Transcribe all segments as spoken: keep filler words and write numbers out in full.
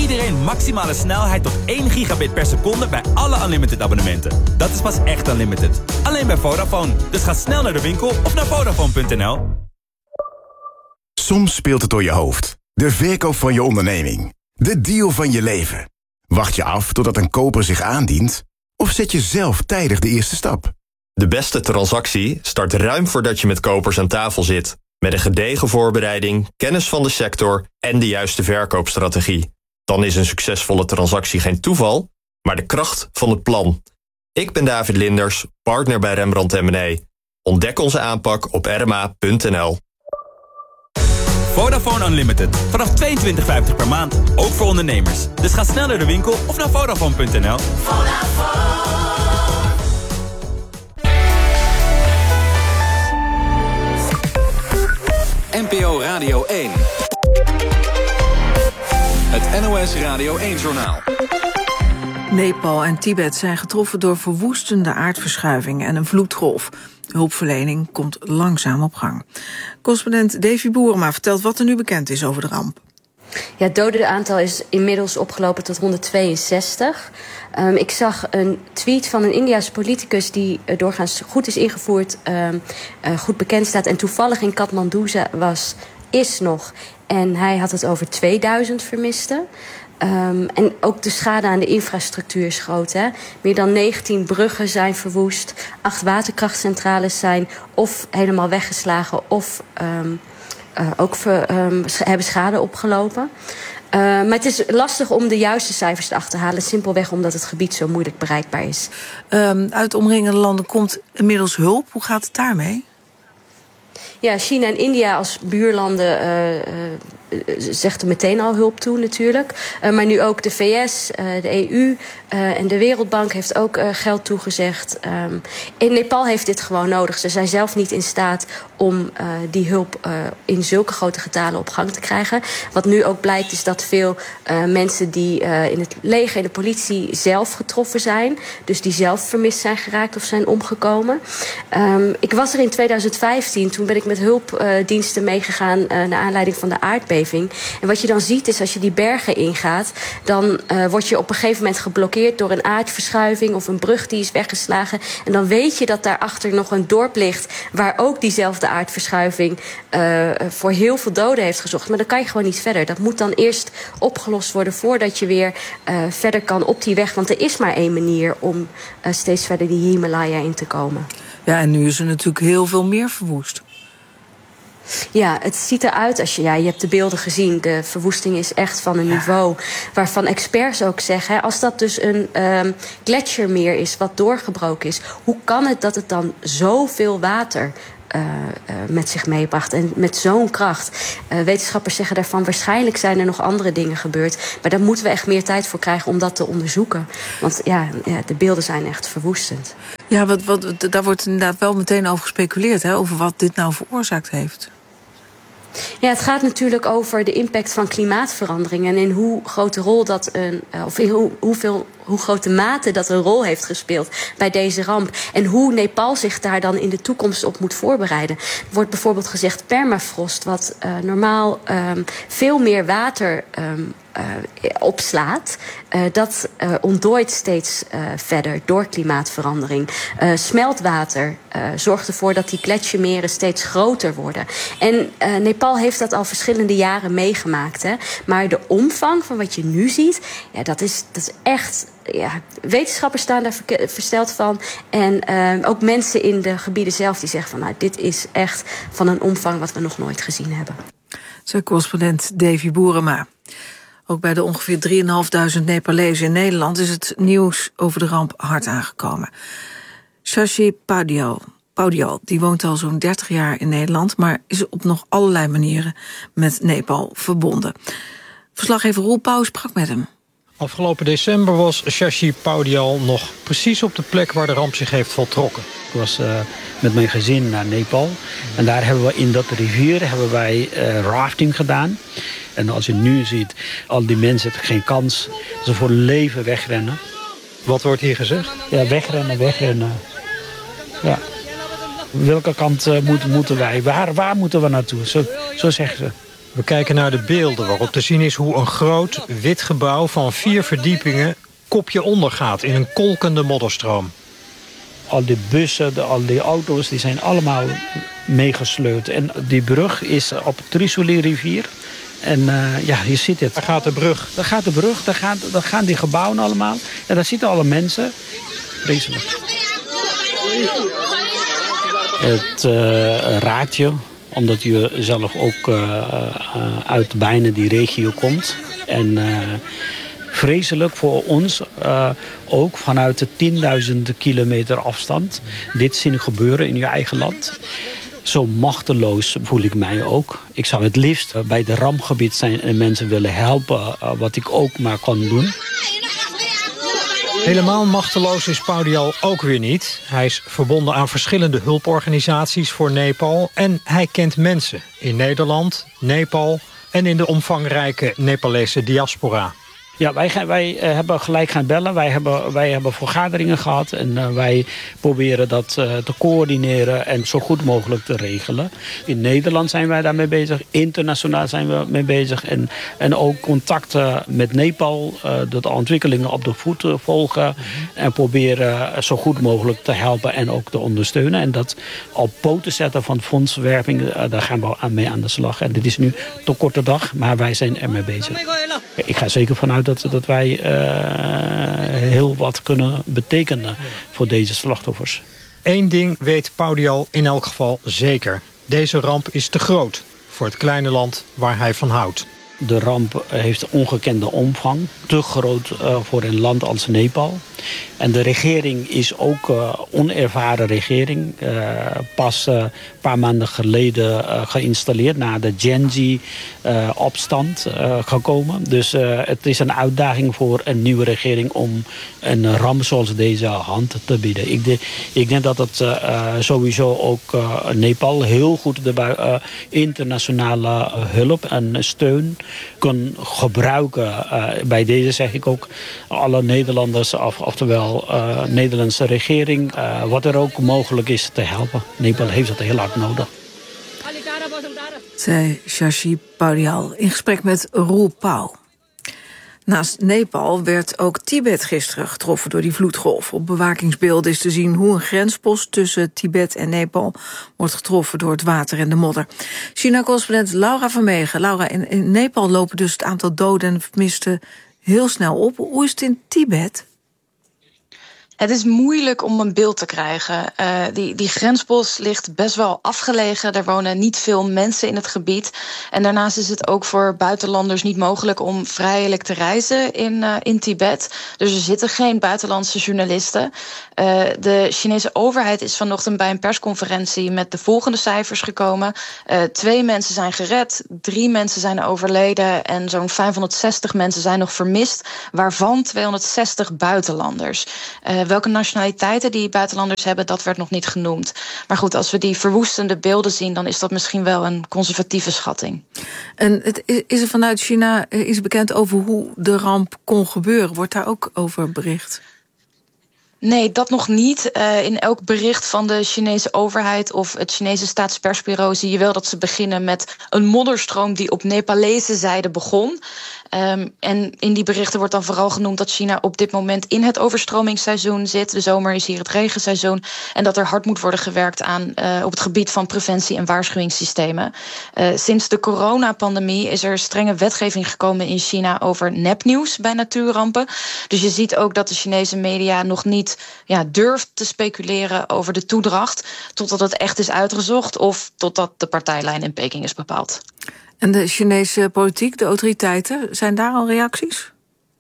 iedereen maximale snelheid tot één gigabit per seconde bij alle Unlimited abonnementen. Dat is pas echt Unlimited. Alleen bij Vodafone. Dus ga snel naar de winkel of naar Vodafone punt n l. Soms speelt het door je hoofd. De verkoop van je onderneming. De deal van je leven. Wacht je af totdat een koper zich aandient? Of zet je zelf tijdig de eerste stap? De beste transactie start ruim voordat je met kopers aan tafel zit. Met een gedegen voorbereiding, kennis van de sector en de juiste verkoopstrategie. Dan is een succesvolle transactie geen toeval, maar de kracht van het plan. Ik ben David Linders, partner bij Rembrandt en Mené. Ontdek onze aanpak op r m a punt n l. Vodafone Unlimited. Vanaf tweeëntwintig vijftig per maand. Ook voor ondernemers. Dus ga snel naar de winkel of naar Vodafone punt n l. N P O Radio één. Het N O S Radio één-journaal. Nepal en Tibet zijn getroffen door verwoestende aardverschuivingen en een vloedgolf. Hulpverlening komt langzaam op gang. Correspondent Davy Boerema vertelt wat er nu bekend is over de ramp. Ja, het dodenaantal is inmiddels opgelopen tot honderdtweeënzestig. Um, ik zag een tweet van een Indiase politicus die uh, doorgaans goed is ingevoerd, um, uh, goed bekend staat en toevallig in Kathmandu was, is nog. En hij had het over tweeduizend vermisten. Um, en ook de schade aan de infrastructuur is groot. Hè? Meer dan negentien bruggen zijn verwoest. Acht waterkrachtcentrales zijn of helemaal weggeslagen of um, uh, ook ver, um, hebben schade opgelopen. Uh, maar het is lastig om de juiste cijfers te achterhalen. Simpelweg omdat het gebied zo moeilijk bereikbaar is. Um, uit omringende landen komt inmiddels hulp. Hoe gaat het daarmee? Ja, China en India als buurlanden uh, uh, zegt er meteen al hulp toe natuurlijk. Uh, maar nu ook de V S, uh, de E U uh, en de Wereldbank heeft ook uh, geld toegezegd. Um, in Nepal heeft dit gewoon nodig. Ze zijn zelf niet in staat om uh, die hulp uh, in zulke grote getalen op gang te krijgen. Wat nu ook blijkt is dat veel uh, mensen die uh, in het leger en de politie zelf getroffen zijn. Dus die zelf vermist zijn geraakt of zijn omgekomen. Um, ik was er in tweeduizend vijftien, toen ben ik met hulpdiensten uh, meegegaan uh, naar aanleiding van de aardbeving. En wat je dan ziet is als je die bergen ingaat, dan uh, word je op een gegeven moment geblokkeerd door een aardverschuiving of een brug die is weggeslagen. En dan weet je dat daarachter nog een dorp ligt waar ook diezelfde aardverschuiving uh, voor heel veel doden heeft gezorgd. Maar dan kan je gewoon niet verder. Dat moet dan eerst opgelost worden voordat je weer uh, verder kan op die weg. Want er is maar één manier om uh, steeds verder die Himalaya in te komen. Ja, en nu is er natuurlijk heel veel meer verwoest. Ja, het ziet eruit als je... Ja, je hebt de beelden gezien. De verwoesting is echt van een ja. niveau waarvan experts ook zeggen, hè, als dat dus een um, gletsjermeer is wat doorgebroken is, hoe kan het dat het dan zoveel water Uh, uh, met zich meebracht en met zo'n kracht. Uh, wetenschappers zeggen daarvan, waarschijnlijk zijn er nog andere dingen gebeurd. Maar daar moeten we echt meer tijd voor krijgen om dat te onderzoeken. Want ja, ja de beelden zijn echt verwoestend. Ja, wat, wat, daar wordt inderdaad wel meteen over gespeculeerd, hè, over wat dit nou veroorzaakt heeft. Ja, het gaat natuurlijk over de impact van klimaatverandering en in hoe grote rol dat een, of in hoe, hoeveel, hoe grote mate dat een rol heeft gespeeld bij deze ramp. En hoe Nepal zich daar dan in de toekomst op moet voorbereiden. Er wordt bijvoorbeeld gezegd permafrost, wat uh, normaal um, veel meer water um, Uh, opslaat, uh, dat uh, ontdooit steeds uh, verder door klimaatverandering. Uh, smeltwater uh, zorgt ervoor dat die gletsjermeren steeds groter worden. En uh, Nepal heeft dat al verschillende jaren meegemaakt. Hè? Maar de omvang van wat je nu ziet, ja, dat is, dat is echt... Ja, wetenschappers staan daar versteld van. En uh, ook mensen in de gebieden zelf die zeggen van, nou, dit is echt van een omvang wat we nog nooit gezien hebben. Zei correspondent Davy Boerema. Ook bij de ongeveer drieduizend vijfhonderd Nepalezen in Nederland is het nieuws over de ramp hard aangekomen. Shashi Paudial, Paudial die woont al zo'n dertig jaar in Nederland, maar is op nog allerlei manieren met Nepal verbonden. Verslaggever Roel Pauw sprak met hem. Afgelopen december was Shashi Paudial nog precies op de plek waar de ramp zich heeft voltrokken. Ik was uh, met mijn gezin naar Nepal. En daar hebben we in dat rivier hebben wij uh, rafting gedaan. En als je nu ziet, al die mensen hebben geen kans. Ze voor leven wegrennen. Wat wordt hier gezegd? Ja, wegrennen, wegrennen. Ja. Welke kant uh, moet, moeten wij? Waar, waar moeten we naartoe? Zo, zo zeggen ze. We kijken naar de beelden waarop te zien is hoe een groot wit gebouw van vier verdiepingen kopje ondergaat in een kolkende modderstroom. Al die bussen, de, al die auto's, die zijn allemaal meegesleurd. En die brug is op de Trissoli-rivier. En uh, ja, je ziet het. Daar gaat de brug. Daar gaat de brug, daar gaan, daar gaan die gebouwen allemaal. En daar zitten alle mensen. Vreselijk. Het uh, raakt je, omdat je zelf ook uh, uh, uit bijna die regio komt. En uh, vreselijk voor ons, uh, ook vanuit de tienduizenden kilometer afstand, dit zien gebeuren in je eigen land. Zo machteloos voel ik mij ook. Ik zou het liefst bij de rampgebied zijn en mensen willen helpen, uh, wat ik ook maar kan doen. Helemaal machteloos is Paudial ook weer niet. Hij is verbonden aan verschillende hulporganisaties voor Nepal en hij kent mensen in Nederland, Nepal en in de omvangrijke Nepalese diaspora. Ja, wij, gaan, wij uh, hebben gelijk gaan bellen. Wij hebben, wij hebben vergaderingen gehad. En uh, wij proberen dat uh, te coördineren en zo goed mogelijk te regelen. In Nederland zijn wij daarmee bezig. Internationaal zijn we mee bezig. En, en ook contacten met Nepal. Uh, de ontwikkelingen op de voet volgen. Mm-hmm. En proberen zo goed mogelijk te helpen en ook te ondersteunen. En dat op poten zetten van fondswerving, uh, daar gaan we aan mee aan de slag. En dit is nu te korte dag, maar wij zijn ermee bezig. Ik ga zeker vanuit dat, dat wij uh, heel wat kunnen betekenen voor deze slachtoffers. Eén ding weet Paudial in elk geval zeker. Deze ramp is te groot voor het kleine land waar hij van houdt. De ramp heeft ongekende omvang. Te groot uh, voor een land als Nepal. En de regering is ook uh, onervaren regering. Uh, pas een uh, paar maanden geleden uh, geïnstalleerd. Na de Genji-opstand uh, uh, gekomen. Dus uh, het is een uitdaging voor een nieuwe regering om een ramp zoals deze hand te bieden. Ik, de, ik denk dat het uh, sowieso ook uh, Nepal heel goed de uh, internationale hulp en steun kan gebruiken. Uh, bij deze zeg ik ook alle Nederlanders, of, oftewel uh, Nederlandse regering, uh, wat er ook mogelijk is te helpen. Nepal heeft dat heel hard nodig. Zei Shashi Paudial in gesprek met Roel Pauw. Naast Nepal werd ook Tibet gisteren getroffen door die vloedgolf. Op bewakingsbeelden is te zien hoe een grenspost tussen Tibet en Nepal wordt getroffen door het water en de modder. China-correspondent Laura Vermegen. Laura, in, in Nepal lopen dus het aantal doden en vermisten heel snel op. Hoe is het in Tibet? Het is moeilijk om een beeld te krijgen. Uh, die, die grenspost ligt best wel afgelegen. Er wonen niet veel mensen in het gebied. En daarnaast is het ook voor buitenlanders niet mogelijk om vrijelijk te reizen in, uh, in Tibet. Dus er zitten geen buitenlandse journalisten. Uh, de Chinese overheid is vanochtend bij een persconferentie met de volgende cijfers gekomen. Uh, twee mensen zijn gered, drie mensen zijn overleden en zo'n vijfhonderdzestig mensen zijn nog vermist, waarvan tweehonderdzestig buitenlanders. Uh, welke nationaliteiten die buitenlanders hebben, dat werd nog niet genoemd. Maar goed, als we die verwoestende beelden zien, dan is dat misschien wel een conservatieve schatting. En het is er vanuit China is bekend over hoe de ramp kon gebeuren? Wordt daar ook over bericht? Nee, dat nog niet. Uh, in elk bericht van de Chinese overheid of het Chinese staatspersbureau zie je wel dat ze beginnen met een modderstroom die op Nepalese zijde begon. Um, en in die berichten wordt dan vooral genoemd dat China op dit moment in het overstromingsseizoen zit. De zomer is hier het regenseizoen. En dat er hard moet worden gewerkt aan uh, op het gebied van preventie en waarschuwingssystemen. Uh, sinds de coronapandemie is er strenge wetgeving gekomen in China over nepnieuws bij natuurrampen. Dus je ziet ook dat de Chinese media nog niet ja, durft te speculeren over de toedracht, totdat het echt is uitgezocht of totdat de partijlijn in Peking is bepaald. En de Chinese politiek, de autoriteiten, zijn daar al reacties?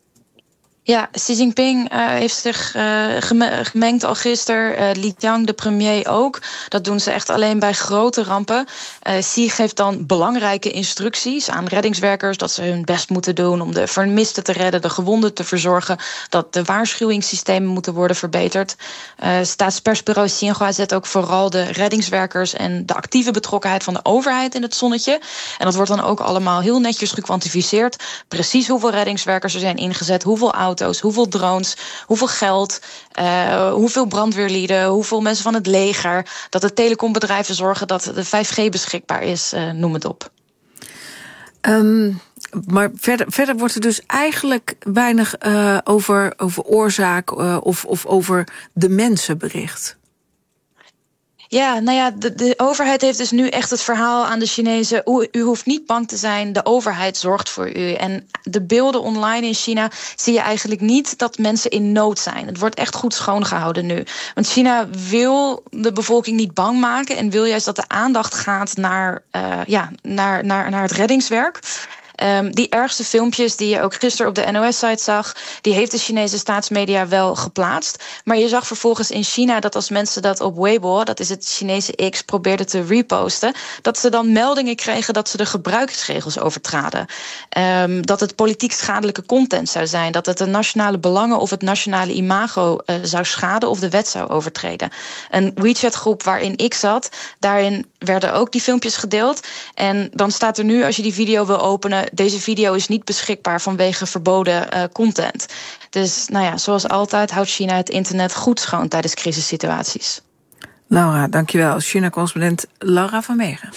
Ja, Xi Jinping uh, heeft zich uh, gemengd al gisteren. Uh, Li Qiang, de premier, ook. Dat doen ze echt alleen bij grote rampen. Uh, Xi geeft dan belangrijke instructies aan reddingswerkers dat ze hun best moeten doen om de vermisten te redden, de gewonden te verzorgen, dat de waarschuwingssystemen moeten worden verbeterd. Uh, Staatspersbureau Xinhua zet ook vooral de reddingswerkers en de actieve betrokkenheid van de overheid in het zonnetje. En dat wordt dan ook allemaal heel netjes gekwantificeerd. Precies hoeveel reddingswerkers er zijn ingezet, hoeveel auto's, hoeveel drones, hoeveel geld, uh, hoeveel brandweerlieden, hoeveel mensen van het leger, dat de telecombedrijven zorgen dat de vijf G beschikbaar is, uh, noem het op. Um, maar verder, verder wordt er dus eigenlijk weinig uh, over, over oorzaak uh, of, of over de mensen bericht. Ja, nou ja, de, de overheid heeft dus nu echt het verhaal aan de Chinezen. U, u hoeft niet bang te zijn, de overheid zorgt voor u. En de beelden online in China zie je eigenlijk niet dat mensen in nood zijn. Het wordt echt goed schoongehouden nu. Want China wil de bevolking niet bang maken en wil juist dat de aandacht gaat naar, uh, ja, naar, naar, naar het reddingswerk. Um, die ergste filmpjes die je ook gisteren op de N O S-site zag, die heeft de Chinese staatsmedia wel geplaatst. Maar je zag vervolgens in China dat als mensen dat op Weibo, dat is het Chinese X, probeerden te reposten, dat ze dan meldingen kregen dat ze de gebruiksregels overtraden. Um, dat het politiek schadelijke content zou zijn, dat het de nationale belangen of het nationale imago uh, zou schaden of de wet zou overtreden. Een WeChat-groep waarin ik zat, daarin werden ook die filmpjes gedeeld. En dan staat er nu, als je die video wil openen, deze video is niet beschikbaar vanwege verboden uh, content. Dus nou ja, zoals altijd houdt China het internet goed schoon tijdens crisissituaties. Laura, dankjewel. China-correspondent Laura van Meegen.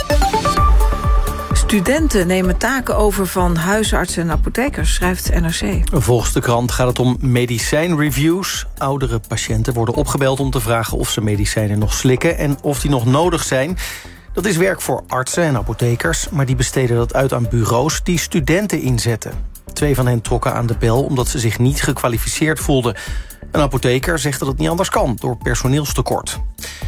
Studenten nemen taken over van huisartsen en apothekers, schrijft N R C. Volgens de krant gaat het om medicijnreviews. Oudere patiënten worden opgebeld om te vragen of ze medicijnen nog slikken en of die nog nodig zijn. Dat is werk voor artsen en apothekers, maar die besteden dat uit aan bureaus die studenten inzetten. Twee van hen trokken aan de bel omdat ze zich niet gekwalificeerd voelden. Een apotheker zegt dat het niet anders kan door personeelstekort.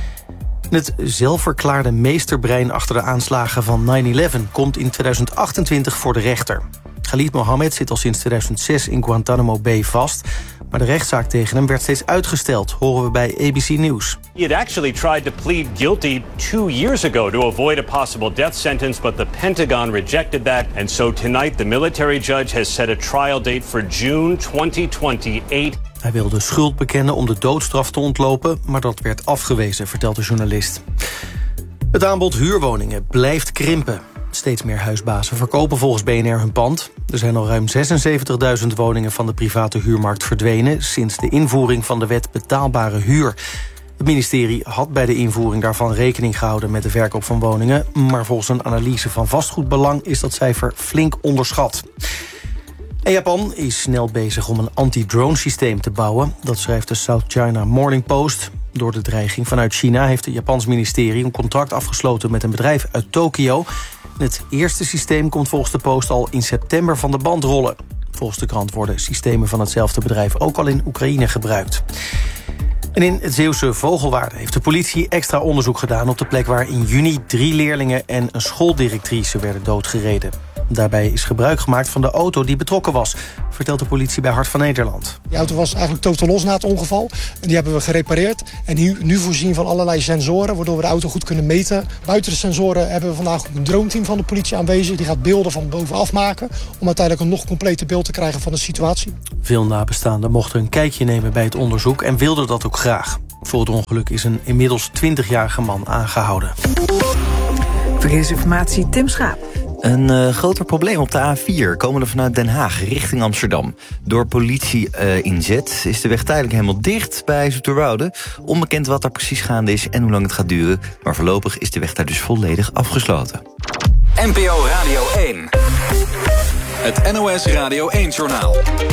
Het zelfverklaarde meesterbrein achter de aanslagen van nine eleven komt in tweeduizend achtentwintig voor de rechter. Khalid Mohammed zit al sinds tweeduizend zes in Guantanamo Bay vast, maar de rechtszaak tegen hem werd steeds uitgesteld, horen we bij A B C News. He had actually tried to plead guilty two years ago to avoid a possible death sentence, but the Pentagon rejected that. And so tonight the military judge has set a trial date for June twenty twenty-eight. Hij wilde schuld bekennen om de doodstraf te ontlopen, maar dat werd afgewezen, vertelt de journalist. Het aanbod huurwoningen blijft krimpen. Steeds meer huisbazen verkopen volgens B N R hun pand. Er zijn al ruim zesenzeventigduizend woningen van de private huurmarkt verdwenen sinds de invoering van de wet betaalbare huur. Het ministerie had bij de invoering daarvan rekening gehouden met de verkoop van woningen, maar volgens een analyse van Vastgoedbelang is dat cijfer flink onderschat. En Japan is snel bezig om een anti-drone systeem te bouwen. Dat schrijft de South China Morning Post. Door de dreiging vanuit China heeft het Japans ministerie een contract afgesloten met een bedrijf uit Tokio. Het eerste systeem komt volgens de Post al in september van de band rollen. Volgens de krant worden systemen van hetzelfde bedrijf ook al in Oekraïne gebruikt. En in het Zeeuwse Vogelwaarde heeft de politie extra onderzoek gedaan op de plek waar in juni drie leerlingen en een schooldirectrice werden doodgereden. Daarbij is gebruik gemaakt van de auto die betrokken was, vertelt de politie bij Hart van Nederland. Die auto was eigenlijk totaal los na het ongeval. En die hebben we gerepareerd. En nu, nu voorzien van allerlei sensoren, waardoor we de auto goed kunnen meten. Buiten de sensoren hebben we vandaag ook een drone-team van de politie aanwezig. Die gaat beelden van bovenaf maken, om uiteindelijk een nog completer beeld te krijgen van de situatie. Veel nabestaanden mochten een kijkje nemen bij het onderzoek en wilden dat ook graag. Voor het ongeluk is een inmiddels twintigjarige man aangehouden. Verkeersinformatie, Tim Schaap. Een uh, groter probleem op de A vier, komende vanuit Den Haag richting Amsterdam. Door politie-inzet uh, is de weg tijdelijk helemaal dicht bij Zoeterwoude. Onbekend wat daar precies gaande is en hoe lang het gaat duren. Maar voorlopig is de weg daar dus volledig afgesloten. N P O Radio één. Het N O S Radio één-journaal.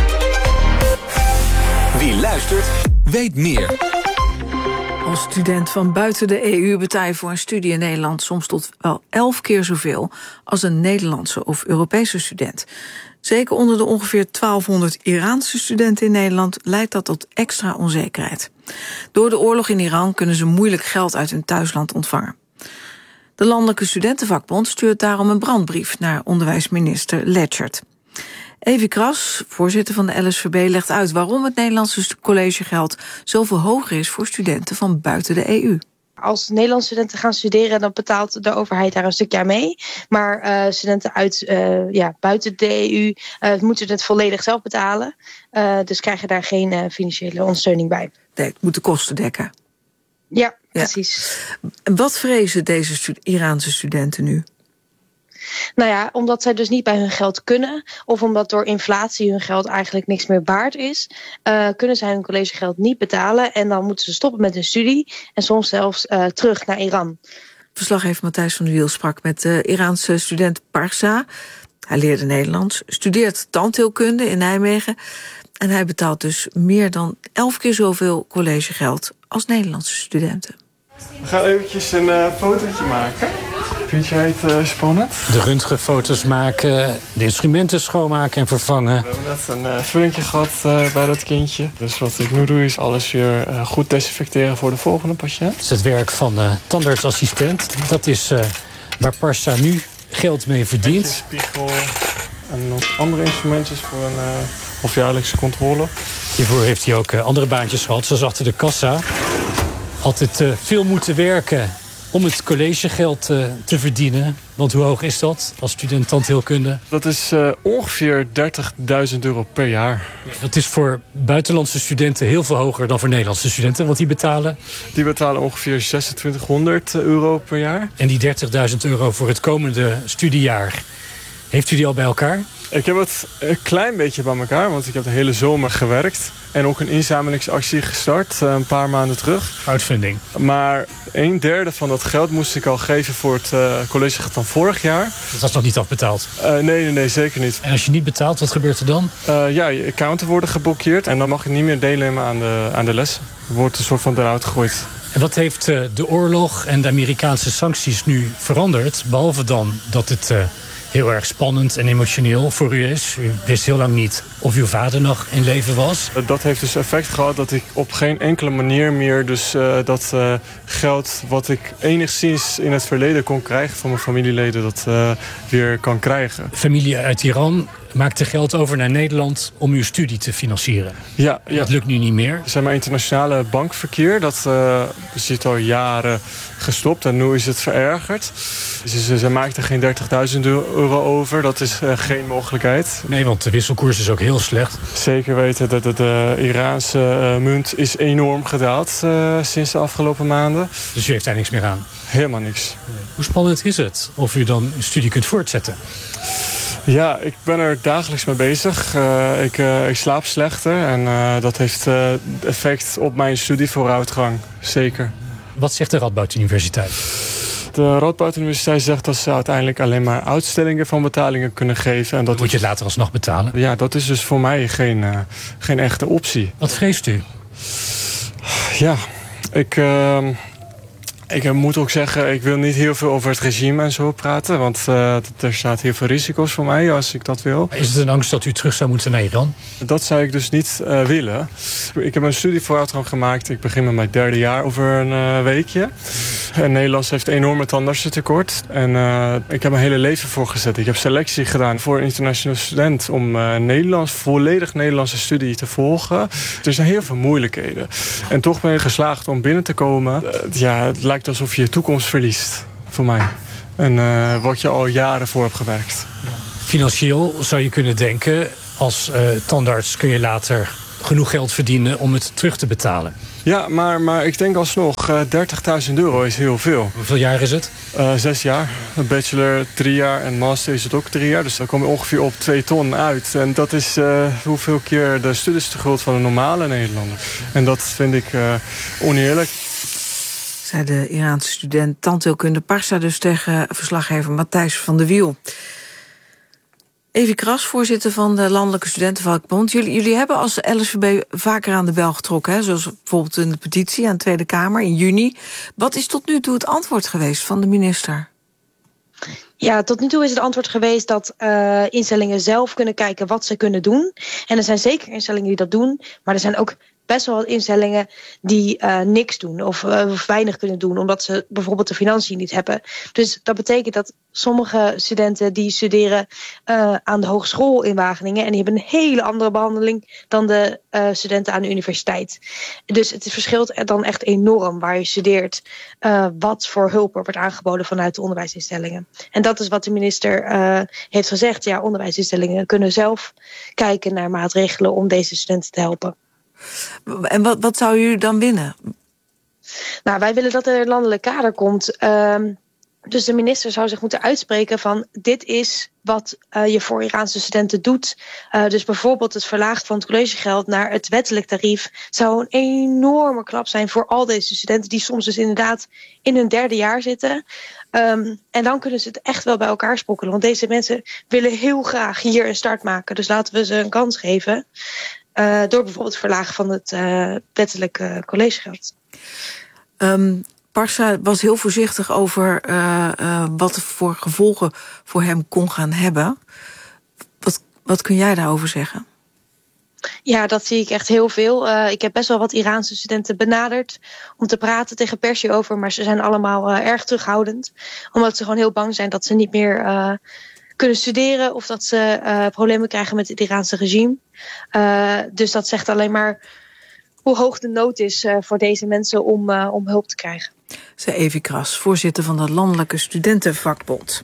Wie luistert, weet meer. Als student van buiten de E U betaal je voor een studie in Nederland soms tot wel elf keer zoveel als een Nederlandse of Europese student. Zeker onder de ongeveer twaalfhonderd Iraanse studenten in Nederland leidt dat tot extra onzekerheid. Door de oorlog in Iran kunnen ze moeilijk geld uit hun thuisland ontvangen. De Landelijke Studentenvakbond stuurt daarom een brandbrief naar onderwijsminister Leggert. Evi Kras, voorzitter van de L S V B, legt uit waarom het Nederlandse collegegeld zoveel hoger is voor studenten van buiten de E U. Als Nederlandse studenten gaan studeren, dan betaalt de overheid daar een stukje aan mee. Maar uh, studenten uit uh, ja, buiten de E U uh, moeten het volledig zelf betalen. Uh, dus krijgen daar geen uh, financiële ondersteuning bij. Nee, het moet de kosten dekken. Ja, precies. Ja. Wat vrezen deze stu- Iraanse studenten nu? Nou ja, omdat zij dus niet bij hun geld kunnen, of omdat door inflatie hun geld eigenlijk niks meer waard is, uh, kunnen zij hun collegegeld niet betalen en dan moeten ze stoppen met hun studie en soms zelfs uh, terug naar Iran. Verslaggever Matthijs van der Wiel sprak met de Iraanse student Parsa. Hij leerde Nederlands, studeert tandheelkunde in Nijmegen. En hij betaalt dus meer dan elf keer zoveel collegegeld als Nederlandse studenten. We gaan eventjes een uh, fotootje maken. Vind jij het uh, spannend? De röntgenfoto's maken, de instrumenten schoonmaken en vervangen. We hebben net een uh, vullingje gehad uh, bij dat kindje. Dus wat ik nu doe is alles weer uh, goed desinfecteren voor de volgende patiënt. Dat is het werk van de uh, tandartsassistent. Dat is uh, waar Parsa nu geld mee verdient. Een spiegel en nog andere instrumentjes voor een uh, halfjaarlijkse controle. Hiervoor heeft hij ook uh, andere baantjes gehad, zoals achter de kassa. Altijd uh, veel moeten werken om het collegegeld uh, te verdienen. Want hoe hoog is dat als student tandheelkunde? Dat is uh, ongeveer dertigduizend euro per jaar. Dat is voor buitenlandse studenten heel veel hoger dan voor Nederlandse studenten. Want die betalen? Die betalen ongeveer zesentwintighonderd euro per jaar. En die dertigduizend euro voor het komende studiejaar, heeft u die al bij elkaar? Ik heb het een klein beetje bij elkaar, want ik heb de hele zomer gewerkt. En ook een inzamelingsactie gestart, een paar maanden terug. Crowdfunding. Maar een derde van dat geld moest ik al geven voor het uh, college van vorig jaar. Dat was nog niet afbetaald? Uh, nee, nee, nee, zeker niet. En als je niet betaalt, wat gebeurt er dan? Uh, ja, je accounten worden geblokkeerd en dan mag je niet meer deelnemen aan de, aan de les. Er wordt een soort van eruit gegooid. En wat heeft uh, de oorlog en de Amerikaanse sancties nu veranderd? Behalve dan dat het Uh, heel erg spannend en emotioneel voor u is. U wist heel lang niet of uw vader nog in leven was. Dat heeft dus effect gehad dat ik op geen enkele manier meer dus uh, dat uh, geld wat ik enigszins in het verleden kon krijgen van mijn familieleden, dat uh, weer kan krijgen. Familie uit Iran maakte geld over naar Nederland om uw studie te financieren. Ja, ja. Dat lukt nu niet meer. Zeg maar internationale bankverkeer, dat uh, zit al jaren gestopt en nu is het verergerd. Dus ze, ze maakten geen dertigduizend euro over, dat is uh, geen mogelijkheid. Nee, want de wisselkoers is ook heel slecht. Zeker weten dat de, de Iraanse uh, munt is enorm gedaald uh, sinds de afgelopen maanden. Dus u heeft daar niks meer aan? Helemaal niks. Nee. Hoe spannend is het of u dan uw studie kunt voortzetten? Ja, ik ben er dagelijks mee bezig. Uh, ik, uh, ik slaap slechter en uh, dat heeft uh, effect op mijn studievooruitgang, zeker. Wat zegt de Radboud Universiteit? De Radboud Universiteit zegt dat ze uiteindelijk alleen maar uitstellingen van betalingen kunnen geven. En dat moet je het later alsnog betalen? Ja, dat is dus voor mij geen, uh, geen echte optie. Wat vreest u? Ja, ik... Uh, Ik moet ook zeggen, ik wil niet heel veel over het regime en zo praten. Want uh, er staat heel veel risico's voor mij als ik dat wil. Is het een angst dat u terug zou moeten naar Iran? Dat zou ik dus niet uh, willen. Ik heb een studievooruitgang gemaakt. Ik begin met mijn derde jaar over een uh, weekje. En Nederlands heeft een enorme tandartsentekort. En uh, ik heb mijn hele leven voorgezet. Ik heb selectie gedaan voor een internationaal student om uh, Nederlands, volledig Nederlandse studie te volgen. Er zijn heel veel moeilijkheden. En toch ben je geslaagd om binnen te komen. Uh, ja, het lijkt alsof je je toekomst verliest, voor mij. En uh, wat je al jaren voor hebt gewerkt. Financieel zou je kunnen denken, als uh, tandarts kun je later genoeg geld verdienen om het terug te betalen. Ja, maar, maar ik denk alsnog, uh, dertigduizend euro is heel veel. Hoeveel jaar is het? Uh, zes jaar. Een bachelor drie jaar en master is het ook drie jaar. Dus dan kom je ongeveer op twee ton uit. En dat is uh, hoeveel keer de studieschuld van een normale Nederlander. En dat vind ik uh, oneerlijk. Zei de Iraanse student tandheelkunde Parsa dus tegen verslaggever Matthijs van der Wiel. Evi Kras, voorzitter van de Landelijke Studentenvakbond. Jullie, jullie hebben als L S V B vaker aan de bel getrokken, hè? Zoals bijvoorbeeld in de petitie aan de Tweede Kamer in juni. Wat is tot nu toe het antwoord geweest van de minister? Ja, tot nu toe is het antwoord geweest dat uh, instellingen zelf kunnen kijken wat ze kunnen doen. En er zijn zeker instellingen die dat doen, maar er zijn ook best wel wat instellingen die uh, niks doen of, uh, of weinig kunnen doen, omdat ze bijvoorbeeld de financiën niet hebben. Dus dat betekent dat sommige studenten die studeren uh, aan de hogeschool in Wageningen en die hebben een hele andere behandeling dan de uh, studenten aan de universiteit. Dus het verschilt dan echt enorm waar je studeert, uh, wat voor hulp er wordt aangeboden vanuit de onderwijsinstellingen. En dat is wat de minister uh, heeft gezegd. Ja, onderwijsinstellingen kunnen zelf kijken naar maatregelen om deze studenten te helpen. En wat, wat zou u dan willen? Nou, wij willen dat er een landelijk kader komt. Uh, Dus de minister zou zich moeten uitspreken van dit is wat uh, je voor Iraanse studenten doet. Uh, dus bijvoorbeeld het verlagen van het collegegeld naar het wettelijk tarief zou een enorme klap zijn voor al deze studenten die soms dus inderdaad in hun derde jaar zitten. Um, en dan kunnen ze het echt wel bij elkaar sprokkelen. Want deze mensen willen heel graag hier een start maken. Dus laten we ze een kans geven. Uh, door bijvoorbeeld het verlagen van het uh, wettelijk uh, collegegeld. Um, Parsa was heel voorzichtig over uh, uh, wat voor gevolgen voor hem kon gaan hebben. Wat, wat kun jij daarover zeggen? Ja, dat zie ik echt heel veel. Uh, ik heb best wel wat Iraanse studenten benaderd om te praten tegen Persi over, maar ze zijn allemaal uh, erg terughoudend. Omdat ze gewoon heel bang zijn dat ze niet meer uh, kunnen studeren of dat ze uh, problemen krijgen met het Iraanse regime. Uh, dus dat zegt alleen maar hoe hoog de nood is uh, voor deze mensen om, uh, om hulp te krijgen. Zei Evi Kras, voorzitter van de Landelijke Studentenvakbond.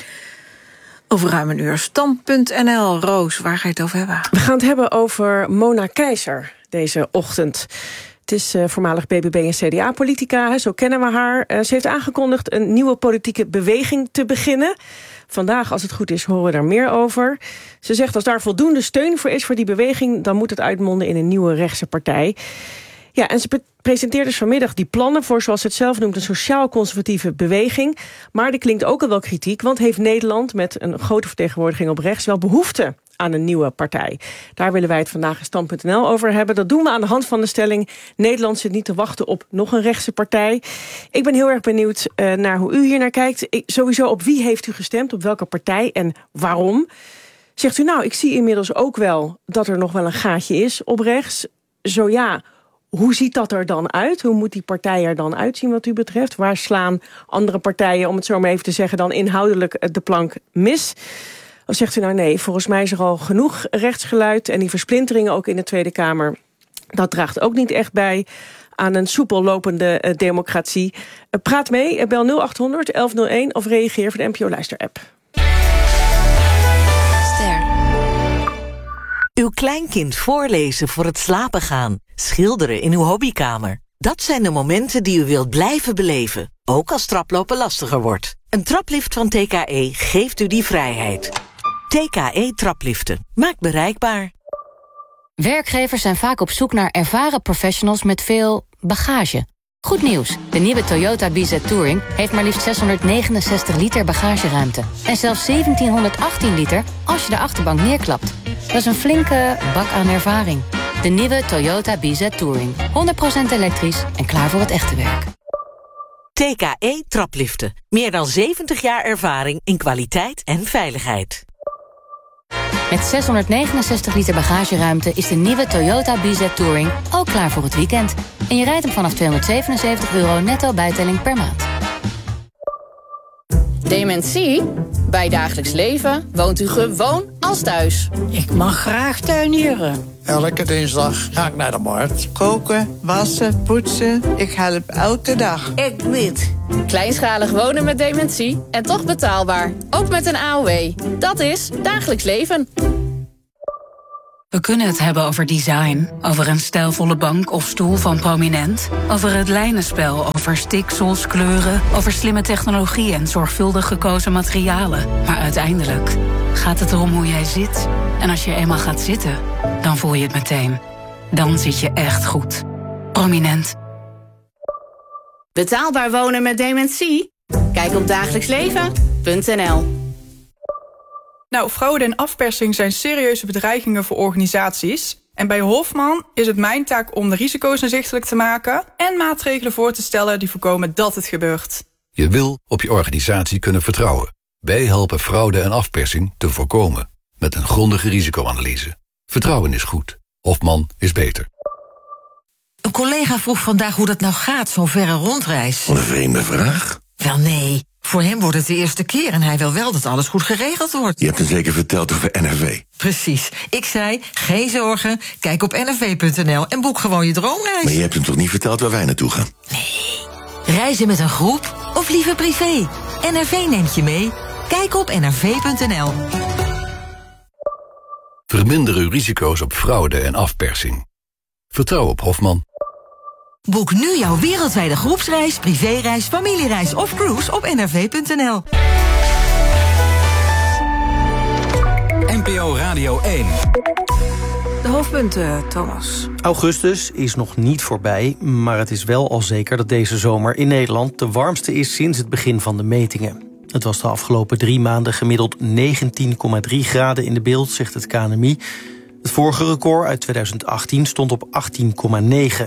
Over ruim een uur. Stand punt n l. Roos, waar ga je het over hebben? We gaan het hebben over Mona Keizer deze ochtend. Het is uh, voormalig B B B en C D A-politica, zo kennen we haar. Uh, ze heeft aangekondigd een nieuwe politieke beweging te beginnen. Vandaag, als het goed is, horen we daar meer over. Ze zegt als daar voldoende steun voor is voor die beweging, dan moet het uitmonden in een nieuwe rechtse partij. Ja, en ze presenteert dus vanmiddag die plannen voor, zoals ze het zelf noemt, een sociaal-conservatieve beweging. Maar er klinkt ook al wel kritiek, want heeft Nederland met een grote vertegenwoordiging op rechts wel behoefte aan een nieuwe partij? Daar willen wij het vandaag in stand punt n l over hebben. Dat doen we aan de hand van de stelling: Nederland zit niet te wachten op nog een rechtse partij. Ik ben heel erg benieuwd uh, naar hoe u hier naar kijkt. Ik, sowieso, op wie heeft u gestemd? Op welke partij en waarom? Zegt u nou, ik zie inmiddels ook wel dat er nog wel een gaatje is op rechts. Zo ja, hoe ziet dat er dan uit? Hoe moet die partij er dan uitzien wat u betreft? Waar slaan andere partijen, om het zo maar even te zeggen, dan inhoudelijk de plank mis? Of zegt u nou nee, volgens mij is er al genoeg rechtsgeluid en die versplinteringen ook in de Tweede Kamer, dat draagt ook niet echt bij aan een soepel lopende uh, democratie. Uh, praat mee, uh, bel nul acht honderd elf nul één of reageer voor de N P O Luister-app. Ster. Uw kleinkind voorlezen voor het slapen gaan. Schilderen in uw hobbykamer. Dat zijn de momenten die u wilt blijven beleven. Ook als traplopen lastiger wordt. Een traplift van T K E geeft u die vrijheid. T K E trapliften. Maakt bereikbaar. Werkgevers zijn vaak op zoek naar ervaren professionals met veel bagage. Goed nieuws, de nieuwe Toyota B Z Touring heeft maar liefst zeshonderdnegenenzestig liter bagageruimte. En zelfs zeventienhonderdachttien liter als je de achterbank neerklapt. Dat is een flinke bak aan ervaring. De nieuwe Toyota B Z Touring. honderd procent elektrisch en klaar voor het echte werk. T K E trapliften. Meer dan zeventig jaar ervaring in kwaliteit en veiligheid. Met zeshonderdnegenenzestig liter bagageruimte is de nieuwe Toyota B Z Touring ook klaar voor het weekend. En je rijdt hem vanaf tweehonderdzevenenzeventig euro netto bijtelling per maand. Dementie? Bij Dagelijks Leven woont u gewoon als thuis. Ik mag graag tuinieren. Elke dinsdag ga ik naar de markt. Koken, wassen, poetsen. Ik help elke dag. Ik niet. Kleinschalig wonen met dementie en toch betaalbaar. Ook met een A O W. Dat is Dagelijks Leven. We kunnen het hebben over design, over een stijlvolle bank of stoel van Prominent, over het lijnenspel, over stiksels, kleuren, over slimme technologie en zorgvuldig gekozen materialen. Maar uiteindelijk gaat het erom hoe jij zit. En als je eenmaal gaat zitten, dan voel je het meteen. Dan zit je echt goed. Prominent. Betaalbaar wonen met dementie? Kijk op dagelijksleven punt n l. Nou, fraude en afpersing zijn serieuze bedreigingen voor organisaties. En bij Hofman is het mijn taak om de risico's inzichtelijk te maken en maatregelen voor te stellen die voorkomen dat het gebeurt. Je wil op je organisatie kunnen vertrouwen. Wij helpen fraude en afpersing te voorkomen. Met een grondige risicoanalyse. Vertrouwen is goed. Hofman is beter. Een collega vroeg vandaag hoe dat nou gaat, zo'n verre rondreis. Wat een vreemde vraag. Wel nee, voor hem wordt het de eerste keer en hij wil wel dat alles goed geregeld wordt. Je hebt hem zeker verteld over N R V. Precies. Ik zei, geen zorgen, kijk op N R V punt n l en boek gewoon je droomreis. Maar je hebt hem toch niet verteld waar wij naartoe gaan? Nee. Reizen met een groep of liever privé? N R V neemt je mee. Kijk op N R V punt n l. Verminder uw risico's op fraude en afpersing. Vertrouw op Hofman. Boek nu jouw wereldwijde groepsreis, privéreis, familiereis of cruise op n r v punt n l. N P O Radio één. De hoofdpunten, Thomas. Augustus is nog niet voorbij, maar het is wel al zeker dat deze zomer in Nederland de warmste is sinds het begin van de metingen. Het was de afgelopen drie maanden gemiddeld negentien komma drie graden in de beeld, zegt het K N M I. Het vorige record uit tweeduizend achttien stond op achttien komma negen.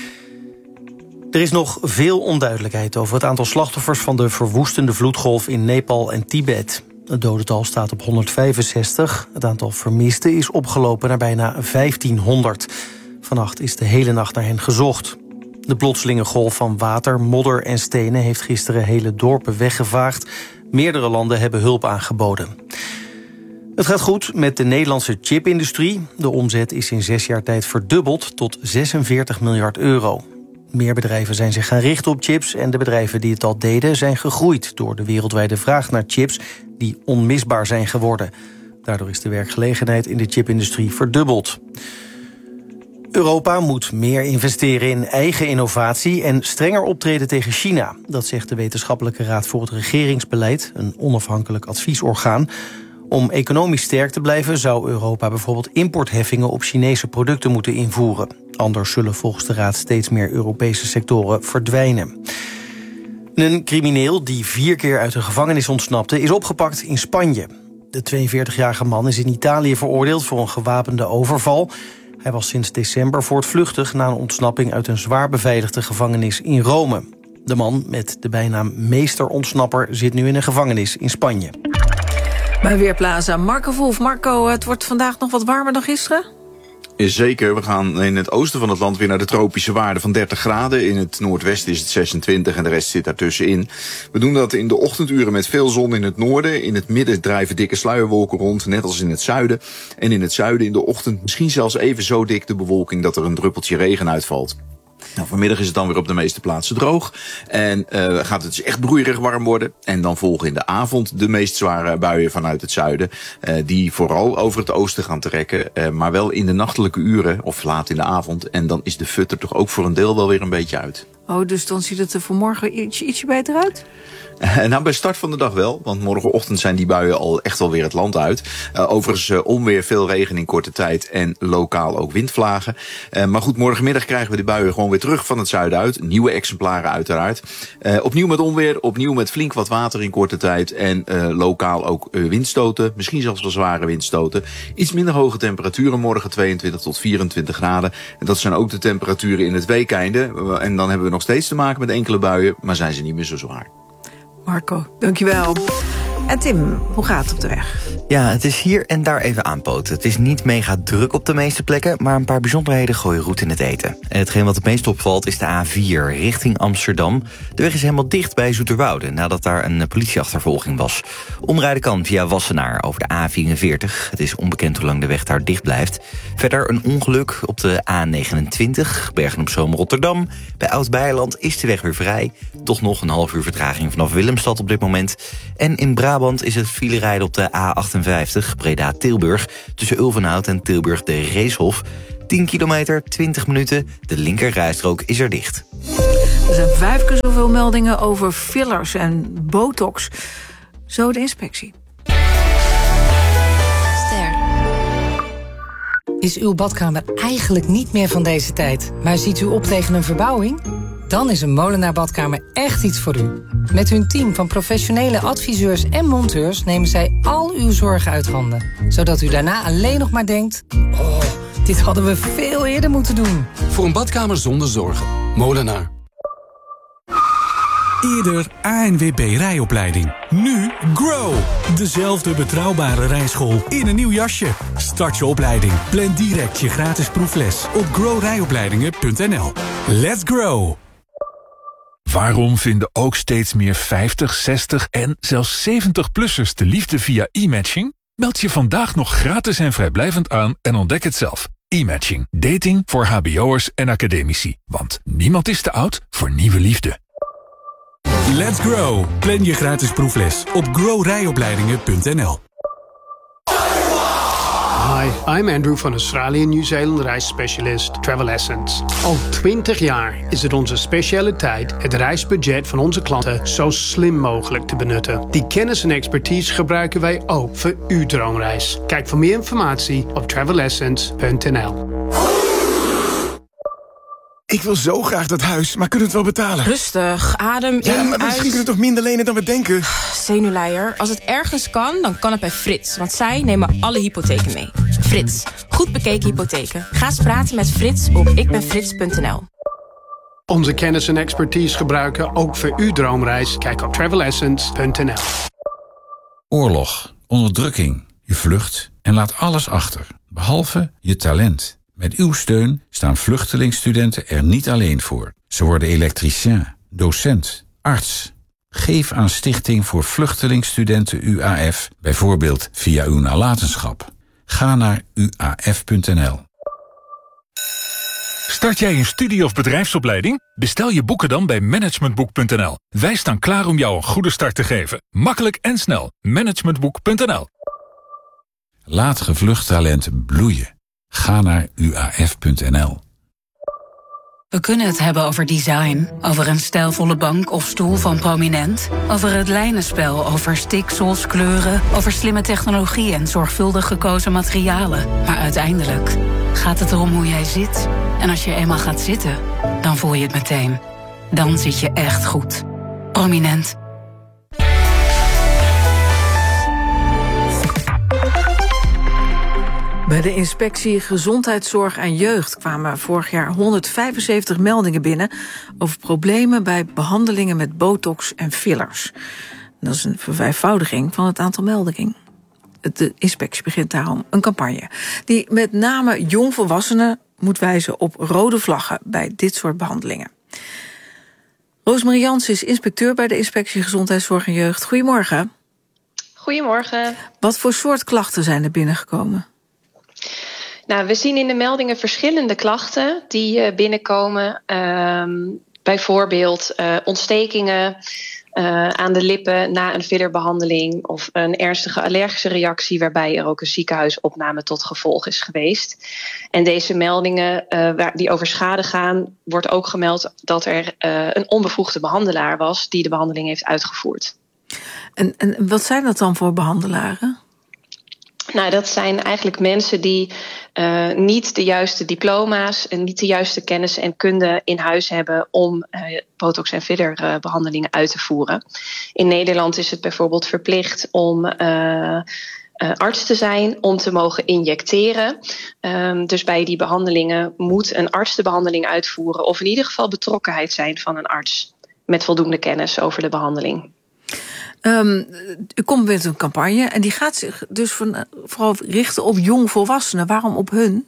Er is nog veel onduidelijkheid over het aantal slachtoffers van de verwoestende vloedgolf in Nepal en Tibet. Het dodental staat op honderdvijfenzestig. Het aantal vermisten is opgelopen naar bijna vijftienhonderd. Vannacht is de hele nacht naar hen gezocht. De plotselinge golf van water, modder en stenen heeft gisteren hele dorpen weggevaagd. Meerdere landen hebben hulp aangeboden. Het gaat goed met de Nederlandse chipindustrie. De omzet is in zes jaar tijd verdubbeld tot zesenveertig miljard euro. Meer bedrijven zijn zich gaan richten op chips en de bedrijven die het al deden zijn gegroeid door de wereldwijde vraag naar chips die onmisbaar zijn geworden. Daardoor is de werkgelegenheid in de chipindustrie verdubbeld. Europa moet meer investeren in eigen innovatie en strenger optreden tegen China. Dat zegt de Wetenschappelijke Raad voor het Regeringsbeleid, een onafhankelijk adviesorgaan. Om economisch sterk te blijven zou Europa bijvoorbeeld importheffingen op Chinese producten moeten invoeren. Anders zullen volgens de Raad steeds meer Europese sectoren verdwijnen. Een crimineel die vier keer uit de gevangenis ontsnapte is opgepakt in Spanje. De tweeënveertigjarige man is in Italië veroordeeld voor een gewapende overval. Hij was sinds december voortvluchtig na een ontsnapping uit een zwaar beveiligde gevangenis in Rome. De man met de bijnaam meester-ontsnapper zit nu in een gevangenis in Spanje. Bij Weerplaza, Marco Wolf. Marco, het wordt vandaag nog wat warmer dan gisteren? Zeker, we gaan in het oosten van het land weer naar de tropische waarde van dertig graden. In het noordwesten is het zesentwintig en de rest zit daartussenin. We doen dat in de ochtenduren met veel zon in het noorden. In het midden drijven dikke sluierwolken rond, net als in het zuiden. En in het zuiden in de ochtend misschien zelfs even zo dik de bewolking dat er een druppeltje regen uitvalt. Nou, vanmiddag is het dan weer op de meeste plaatsen droog. En uh, gaat het dus echt broeierig warm worden. En dan volgen in de avond de meest zware buien vanuit het zuiden. Uh, die vooral over het oosten gaan trekken. Uh, maar wel in de nachtelijke uren of laat in de avond. En dan is de fut er toch ook voor een deel wel weer een beetje uit. Oh, dus dan ziet het er voor morgen ietsje, ietsje beter uit? Uh, nou, bij start van de dag wel, want morgenochtend zijn die buien al echt wel weer het land uit. Uh, overigens uh, onweer, veel regen in korte tijd en lokaal ook windvlagen. Uh, maar goed, morgenmiddag krijgen we de buien gewoon weer terug van het zuiden uit. Nieuwe exemplaren uiteraard. Uh, opnieuw met onweer, opnieuw met flink wat water in korte tijd. En uh, lokaal ook uh, windstoten, misschien zelfs wel zware windstoten. Iets minder hoge temperaturen, morgen tweeëntwintig tot vierentwintig graden. En dat zijn ook de temperaturen in het weekeinde. Uh, en dan hebben we nog steeds te maken met enkele buien, maar zijn ze niet meer zo zwaar. Marco, dankjewel. En Tim, hoe gaat het op de weg? Ja, het is hier en daar even aanpoten. Het is niet mega druk op de meeste plekken, maar een paar bijzonderheden gooien roet in het eten. En hetgeen wat het meest opvalt is de A vier richting Amsterdam. De weg is helemaal dicht bij Zoeterwoude, nadat daar een politieachtervolging was. Omrijden kan via Wassenaar over de A vierenveertig. Het is onbekend hoe lang de weg daar dicht blijft. Verder een ongeluk op de A negenentwintig, Bergen-op-Zoom-Rotterdam. Bij Oud-Beijerland is de weg weer vrij. Toch nog een half uur vertraging vanaf Willemstad op dit moment. En in Brabant is het filerijden op de A achtenvijftig, Breda-Tilburg, tussen Ulvenhout en Tilburg de Reeshof. tien kilometer, twintig minuten, de linkerrijstrook is er dicht. Er zijn vijf keer zoveel meldingen over fillers en botox. Zo de inspectie. Ster. Is uw badkamer eigenlijk niet meer van deze tijd, maar ziet u op tegen een verbouwing? Dan is een Molenaar Badkamer echt iets voor u. Met hun team van professionele adviseurs en monteurs nemen zij al uw zorgen uit handen. Zodat u daarna alleen nog maar denkt: oh, dit hadden we veel eerder moeten doen. Voor een badkamer zonder zorgen. Molenaar. Eerder A N W B rijopleiding. Nu Grow. Dezelfde betrouwbare rijschool in een nieuw jasje. Start je opleiding. Plan direct je gratis proefles op grow rijopleidingen punt n l. Let's grow. Waarom vinden ook steeds meer vijftig, zestig en zelfs zeventig-plussers de liefde via e-matching? Meld je vandaag nog gratis en vrijblijvend aan en ontdek het zelf. E-matching. Dating voor hbo'ers en academici. Want niemand is te oud voor nieuwe liefde. Let's grow. Plan je gratis proefles op grow rijopleidingen punt n l. Hi, I'm Andrew van Australië Nieuw-Zeeland reisspecialist Travel Essence. Al twintig jaar is het onze specialiteit het reisbudget van onze klanten zo slim mogelijk te benutten. Die kennis en expertise gebruiken wij ook voor uw droomreis. Kijk voor meer informatie op travel essence punt n l. Ik wil zo graag dat huis, maar kunnen we het wel betalen? Rustig, adem in, ja, maar misschien uit. kunnen we toch minder lenen dan we denken? Zenuwleier, als het ergens kan, dan kan het bij Frits. Want zij nemen alle hypotheken mee. Frits, goed bekeken hypotheken. Ga eens praten met Frits op ikbenfrits punt n l. Onze kennis en expertise gebruiken ook voor uw droomreis. Kijk op travel essence punt n l. Oorlog, onderdrukking, je vlucht en laat alles achter, behalve je talent. Met uw steun staan vluchtelingstudenten er niet alleen voor. Ze worden elektricien, docent, arts. Geef aan Stichting voor Vluchtelingstudenten U A F, bijvoorbeeld via uw nalatenschap. Ga naar u a f punt n l. Start jij een studie- of bedrijfsopleiding? Bestel je boeken dan bij managementboek punt n l. Wij staan klaar om jou een goede start te geven. Makkelijk en snel. managementboek punt n l. Laat gevlucht talent bloeien. Ga naar u a f punt n l. We kunnen het hebben over design, over een stijlvolle bank of stoel van Prominent, over het lijnenspel, over stiksels, kleuren, over slimme technologie en zorgvuldig gekozen materialen. Maar uiteindelijk gaat het erom hoe jij zit. En als je eenmaal gaat zitten, dan voel je het meteen. Dan zit je echt goed. Prominent. Bij de inspectie Gezondheidszorg en Jeugd kwamen vorig jaar honderdvijfenzeventig meldingen binnen over problemen bij behandelingen met botox en fillers. Dat is een vervijfvoudiging van het aantal meldingen. De inspectie begint daarom een campagne die met name jongvolwassenen moet wijzen op rode vlaggen bij dit soort behandelingen. Roosmarie Jans is inspecteur bij de inspectie Gezondheidszorg en Jeugd. Goedemorgen. Goedemorgen. Wat voor soort klachten zijn er binnengekomen? Nou, we zien in de meldingen verschillende klachten die uh, binnenkomen. Uh, bijvoorbeeld uh, ontstekingen uh, aan de lippen na een fillerbehandeling of een ernstige allergische reactie waarbij er ook een ziekenhuisopname tot gevolg is geweest. En deze meldingen uh, waar, die over schade gaan, wordt ook gemeld dat er uh, een onbevoegde behandelaar was die de behandeling heeft uitgevoerd. En, en wat zijn dat dan voor behandelaren? Nou, dat zijn eigenlijk mensen die uh, niet de juiste diploma's en niet de juiste kennis en kunde in huis hebben om uh, botox- en fillerbehandelingen uh, uit te voeren. In Nederland is het bijvoorbeeld verplicht om uh, uh, arts te zijn om te mogen injecteren. Um, dus bij die behandelingen moet een arts de behandeling uitvoeren of in ieder geval betrokkenheid zijn van een arts met voldoende kennis over de behandeling. Um, u komt met een campagne en die gaat zich dus van, vooral richten op jongvolwassenen. Waarom op hun?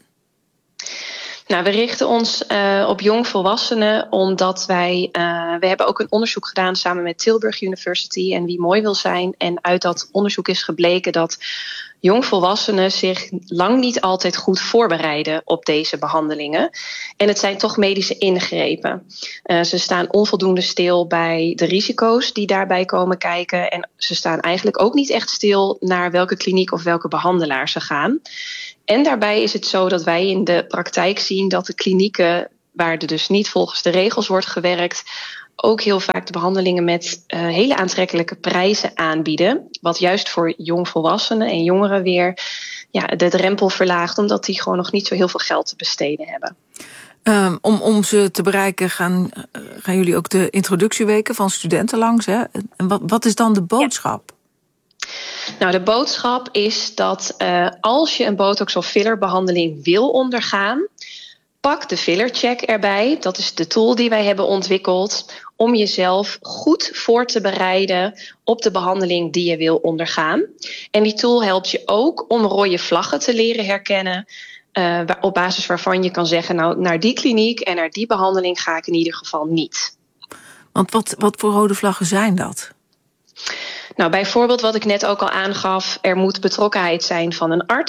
Nou, we richten ons uh, op jongvolwassenen omdat wij... Uh, we hebben ook een onderzoek gedaan samen met Tilburg University en Wie Mooi Wil Zijn. En uit dat onderzoek is gebleken dat jongvolwassenen zich lang niet altijd goed voorbereiden op deze behandelingen. En het zijn toch medische ingrepen. Uh, ze staan onvoldoende stil bij de risico's die daarbij komen kijken. En ze staan eigenlijk ook niet echt stil naar welke kliniek of welke behandelaar ze gaan. En daarbij is het zo dat wij in de praktijk zien dat de klinieken, waar er dus niet volgens de regels wordt gewerkt, ook heel vaak de behandelingen met uh, hele aantrekkelijke prijzen aanbieden. Wat juist voor jongvolwassenen en jongeren weer ja, de drempel verlaagt, omdat die gewoon nog niet zo heel veel geld te besteden hebben. Um, om, om ze te bereiken gaan, uh, gaan jullie ook de introductieweken van studenten langs. Hè? En wat, wat is dan de boodschap? Ja. Nou, de boodschap is dat uh, als je een botox- of fillerbehandeling wil ondergaan, pak de fillercheck erbij. Dat is de tool die wij hebben ontwikkeld om jezelf goed voor te bereiden op de behandeling die je wil ondergaan. En die tool helpt je ook om rode vlaggen te leren herkennen, uh, op basis waarvan je kan zeggen, nou, naar die kliniek en naar die behandeling ga ik in ieder geval niet. Want wat, wat voor rode vlaggen zijn dat? Nou, bijvoorbeeld wat ik net ook al aangaf, er moet betrokkenheid zijn van een arts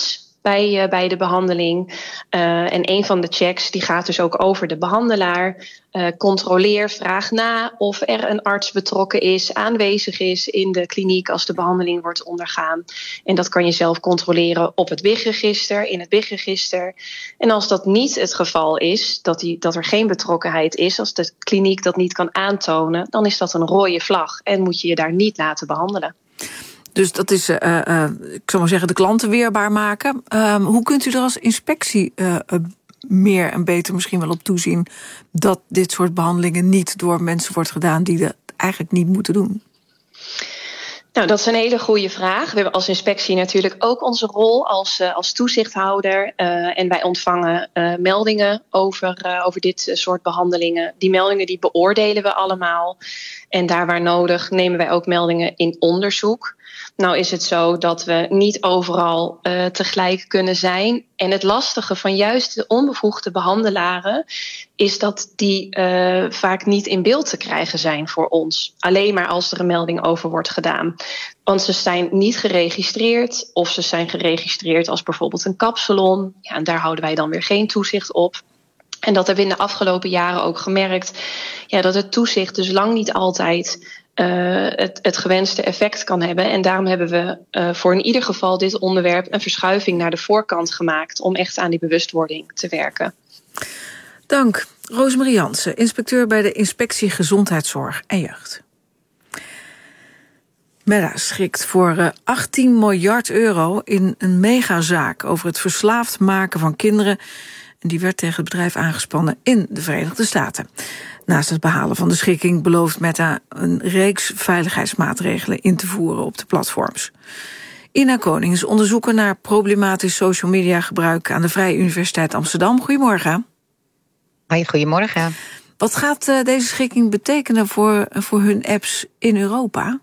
bij, uh, bij de behandeling. Uh, en een van de checks die gaat dus ook over de behandelaar. Uh, controleer, vraag na of er een arts betrokken is, aanwezig is in de kliniek als de behandeling wordt ondergaan. En dat kan je zelf controleren op het W I G-register, in het W I G-register. En als dat niet het geval is, dat, die, dat er geen betrokkenheid is, als de kliniek dat niet kan aantonen, dan is dat een rode vlag en moet je je daar niet laten behandelen. Dus dat is, uh, uh, ik zou maar zeggen, de klanten weerbaar maken. Uh, hoe kunt u er als inspectie uh, uh, meer en beter misschien wel op toezien dat dit soort behandelingen niet door mensen wordt gedaan die dat eigenlijk niet moeten doen? Nou, dat is een hele goede vraag. We hebben als inspectie natuurlijk ook onze rol als, uh, als toezichthouder. Uh, en wij ontvangen uh, meldingen over, uh, over dit soort behandelingen. Die meldingen die beoordelen we allemaal. En daar waar nodig nemen wij ook meldingen in onderzoek. Nou is het zo dat we niet overal uh, tegelijk kunnen zijn. En het lastige van juist de onbevoegde behandelaren is dat die uh, vaak niet in beeld te krijgen zijn voor ons. Alleen maar als er een melding over wordt gedaan. Want ze zijn niet geregistreerd of ze zijn geregistreerd als bijvoorbeeld een kapsalon. Ja, en daar houden wij dan weer geen toezicht op. En dat hebben we in de afgelopen jaren ook gemerkt. Ja, dat het toezicht dus lang niet altijd Uh, het, het gewenste effect kan hebben. En daarom hebben we uh, voor in ieder geval dit onderwerp een verschuiving naar de voorkant gemaakt om echt aan die bewustwording te werken. Dank. Rosemarie Jansen, inspecteur bij de Inspectie Gezondheidszorg en Jeugd. Meta schikt voor uh, achttien miljard euro in een megazaak over het verslaafd maken van kinderen. En die werd tegen het bedrijf aangespannen in de Verenigde Staten. Naast het behalen van de schikking belooft Meta een reeks veiligheidsmaatregelen in te voeren op de platforms. Ina Koning is onderzoeker naar problematisch social media gebruik aan de Vrije Universiteit Amsterdam. Goedemorgen. Hoi, goedemorgen. Wat gaat uh, deze schikking betekenen voor, voor hun apps in Europa?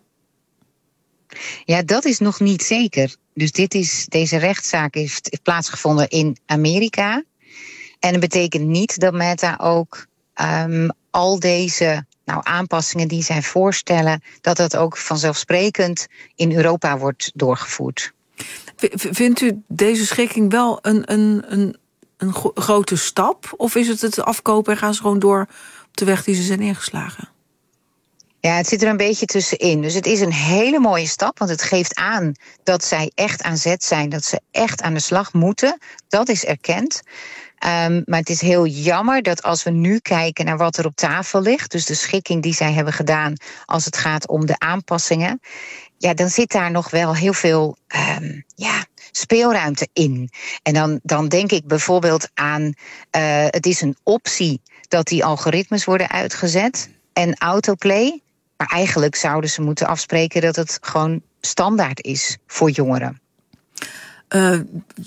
Ja, dat is nog niet zeker. Dus dit is, deze rechtszaak heeft plaatsgevonden in Amerika. En dat betekent niet dat Meta ook um, al deze nou, aanpassingen die zij voorstellen, dat dat ook vanzelfsprekend in Europa wordt doorgevoerd. Vindt u deze schikking wel een, een, een, een gro- grote stap? Of is het het afkopen en gaan ze gewoon door op de weg die ze zijn ingeslagen? Ja, het zit er een beetje tussenin. Dus het is een hele mooie stap, want het geeft aan dat zij echt aan zet zijn, dat ze echt aan de slag moeten. Dat is erkend. Um, maar het is heel jammer dat als we nu kijken naar wat er op tafel ligt, dus de schikking die zij hebben gedaan als het gaat om de aanpassingen, ja, dan zit daar nog wel heel veel um, ja, speelruimte in. En dan, dan denk ik bijvoorbeeld aan, uh, het is een optie dat die algoritmes worden uitgezet en autoplay. Maar eigenlijk zouden ze moeten afspreken dat het gewoon standaard is voor jongeren. Uh,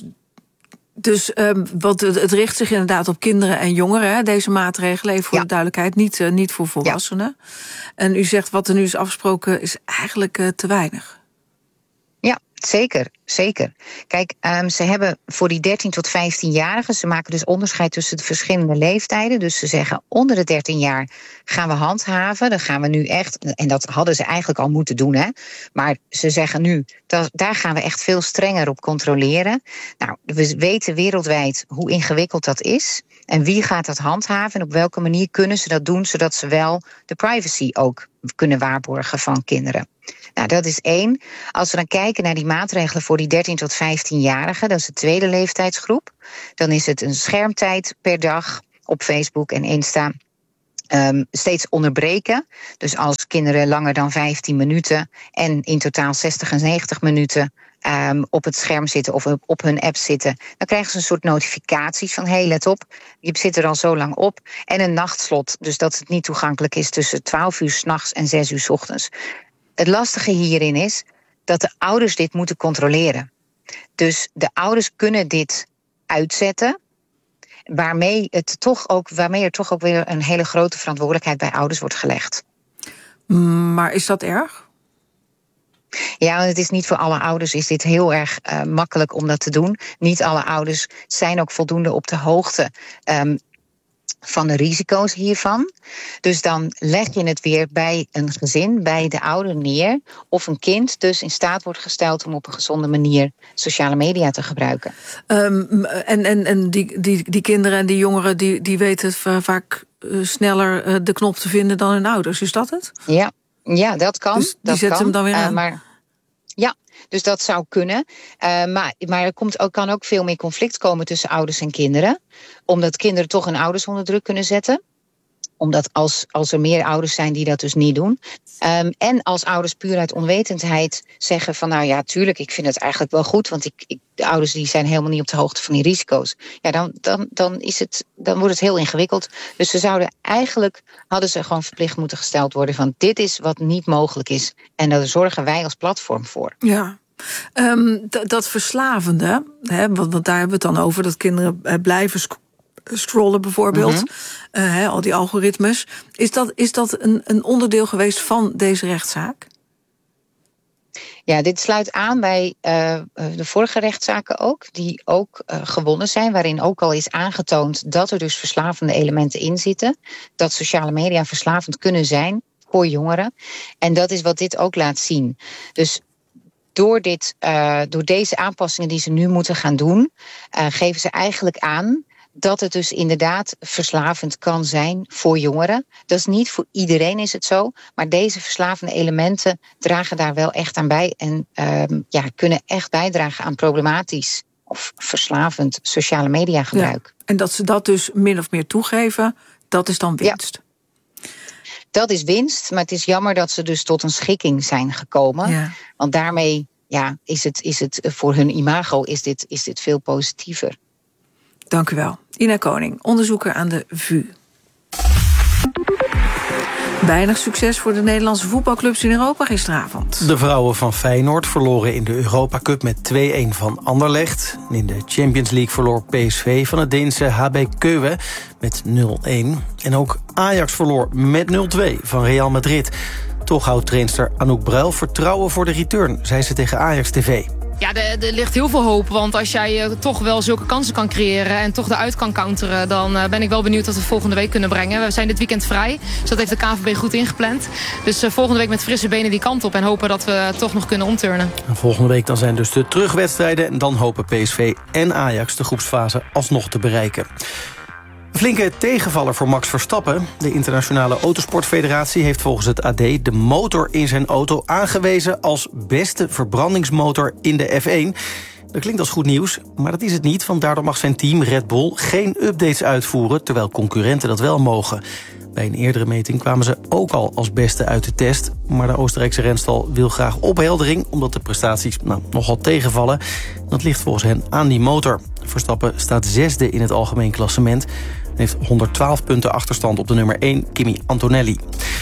dus um, wat, het richt zich inderdaad op kinderen en jongeren, hè, deze maatregelen, even voor ja. de duidelijkheid, niet, uh, niet voor volwassenen. Ja. En u zegt wat er nu is afgesproken is eigenlijk uh, te weinig. Ja, zeker, zeker. Kijk, um, ze hebben voor die dertien tot vijftienjarigen, ze maken dus onderscheid tussen de verschillende leeftijden. Dus ze zeggen onder de dertien jaar gaan we handhaven. Dan gaan we nu echt, en dat hadden ze eigenlijk al moeten doen, hè. Maar ze zeggen nu, dat, daar gaan we echt veel strenger op controleren. Nou, we weten wereldwijd hoe ingewikkeld dat is. En wie gaat dat handhaven en op welke manier kunnen ze dat doen, zodat ze wel de privacy ook kunnen waarborgen van kinderen. Nou, dat is één. Als we dan kijken naar die maatregelen voor die dertien tot vijftienjarigen, dat is de tweede leeftijdsgroep, dan is het een schermtijd per dag op Facebook en Insta um, steeds onderbreken. Dus als kinderen langer dan vijftien minuten en in totaal zestig en negentig minuten Um, op het scherm zitten of op hun app zitten, dan krijgen ze een soort notificaties van, hé, hey, let op, je zit er al zo lang op. En een nachtslot, dus dat het niet toegankelijk is tussen twaalf uur 's nachts en zes uur 's ochtends. Het lastige hierin is dat de ouders dit moeten controleren. Dus de ouders kunnen dit uitzetten, waarmee, het toch ook, waarmee er toch ook weer een hele grote verantwoordelijkheid bij ouders wordt gelegd. Maar is dat erg? Ja, want het is niet voor alle ouders is dit heel erg uh, makkelijk om dat te doen. Niet alle ouders zijn ook voldoende op de hoogte um, van de risico's hiervan. Dus dan leg je het weer bij een gezin, bij de ouder neer, of een kind dus in staat wordt gesteld om op een gezonde manier sociale media te gebruiken. Um, en en, en die, die, die kinderen en die jongeren die, die weten het vaak uh, sneller uh, de knop te vinden dan hun ouders. Is dat het? Ja, ja dat kan. Dus die dat zetten kan. hem dan weer aan. Uh, maar ja, dus dat zou kunnen. Uh, maar maar er komt ook, kan ook veel meer conflict komen tussen ouders en kinderen. Omdat kinderen toch hun ouders onder druk kunnen zetten. Omdat als, als er meer ouders zijn die dat dus niet doen. Um, en als ouders puur uit onwetendheid zeggen van nou ja, tuurlijk, ik vind het eigenlijk wel goed. Want ik, ik, de ouders die zijn helemaal niet op de hoogte van die risico's. Ja, dan, dan, dan, is het, dan wordt het heel ingewikkeld. Dus ze zouden eigenlijk, hadden ze gewoon verplicht moeten gesteld worden van dit is wat niet mogelijk is. En daar zorgen wij als platform voor. Ja. Um, d- dat verslavende, hè, want, want daar hebben we het dan over, dat kinderen uh, blijven sc- scrollen bijvoorbeeld, mm-hmm. uh, hè, al die algoritmes. Is dat, is dat een, een onderdeel geweest van deze rechtszaak? Ja, dit sluit aan bij uh, de vorige rechtszaken ook, die ook uh, gewonnen zijn, waarin ook al is aangetoond dat er dus verslavende elementen in zitten, dat sociale media verslavend kunnen zijn voor jongeren. En dat is wat dit ook laat zien. Dus Door, dit, uh, door deze aanpassingen die ze nu moeten gaan doen, uh, geven ze eigenlijk aan dat het dus inderdaad verslavend kan zijn voor jongeren. Dat is niet voor iedereen is het zo, maar deze verslavende elementen dragen daar wel echt aan bij en uh, ja, kunnen echt bijdragen aan problematisch of verslavend sociale media gebruik. Ja, en dat ze dat dus min of meer toegeven, dat is dan winst. Ja. Dat is winst, maar het is jammer dat ze dus tot een schikking zijn gekomen. Ja. Want daarmee ja, is, het, is het voor hun imago is dit, is dit veel positiever. Dank u wel. Ina Koning, onderzoeker aan de V U. Weinig succes voor de Nederlandse voetbalclubs in Europa gisteravond. De vrouwen van Feyenoord verloren in de Europa Cup met twee-een van Anderlecht. In de Champions League verloor P S V van het Deense H B Køge met nul-een. En ook Ajax verloor met nul-twee van Real Madrid. Toch houdt trainster Anouk Bruil vertrouwen voor de return, zei ze tegen Ajax T V. Ja, er, er ligt heel veel hoop, want als jij uh, toch wel zulke kansen kan creëren en toch eruit kan counteren, dan uh, ben ik wel benieuwd wat we volgende week kunnen brengen. We zijn dit weekend vrij, dus dat heeft de K V B goed ingepland. Dus uh, volgende week met frisse benen die kant op en hopen dat we toch nog kunnen omturnen. En volgende week dan zijn dus de terugwedstrijden en dan hopen P S V en Ajax de groepsfase alsnog te bereiken. Een flinke tegenvaller voor Max Verstappen. De Internationale Autosportfederatie heeft volgens het A D de motor in zijn auto aangewezen als beste verbrandingsmotor in de F één. Dat klinkt als goed nieuws, maar dat is het niet, want daardoor mag zijn team Red Bull geen updates uitvoeren, terwijl concurrenten dat wel mogen. Bij een eerdere meting kwamen ze ook al als beste uit de test, maar de Oostenrijkse renstal wil graag opheldering, omdat de prestaties nou, nogal tegenvallen. Dat ligt volgens hen aan die motor. Verstappen staat zesde in het algemeen klassement en heeft honderdtwaalf punten achterstand op de nummer één, Kimi Antonelli.